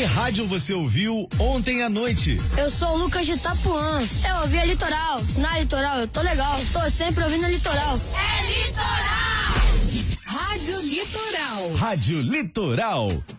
rádio você ouviu ontem à noite? Eu sou o Lucas de Itapuã. Eu ouvi a Litoral. Na Litoral eu tô legal. Tô sempre ouvindo a Litoral. É Litoral! Rádio Litoral. Rádio Litoral.